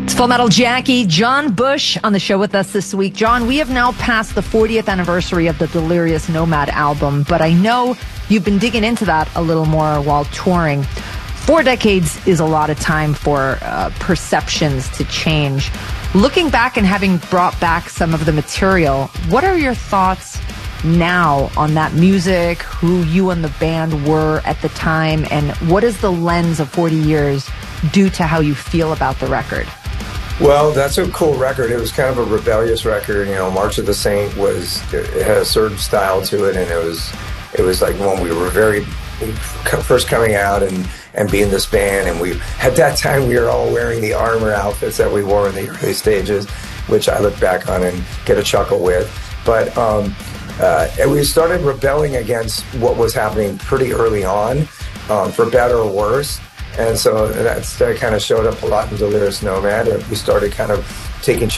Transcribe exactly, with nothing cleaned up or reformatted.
Full Metal Jackie, John Bush on the show with us this week. John, we have now passed the fortieth anniversary of the Delirious Nomad album, but I know you've been digging into that a little more while touring. Four decades is a lot of time for uh, perceptions to change. Looking back and having brought back some of the material, what are your thoughts now on that music, who you and the band were at the time, and what does the lens of forty years do to how you feel about the record? Well, that's a cool record. It was kind of a rebellious record. You know, March of the Saint was, it had a certain style to it, and it was, it was like when we were very first coming out and, and being this band, and we, at that time, we were all wearing the armor outfits that we wore in the early stages, which I look back on and get a chuckle with. But um, uh, and we started rebelling against what was happening pretty early on, um, for better or worse. And so that's, that kind of showed up a lot in Delirious Nomad. We started kind of taking